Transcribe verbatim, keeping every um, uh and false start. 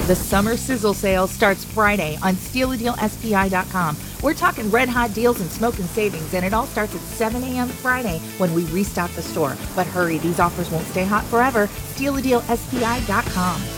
The summer sizzle sale starts Friday on steal a deal S P I dot com. We're talking red hot deals and smoking savings, and it all starts at seven a.m. Friday when we restock the store. But hurry, these offers won't stay hot forever. steal a deal S P I dot com.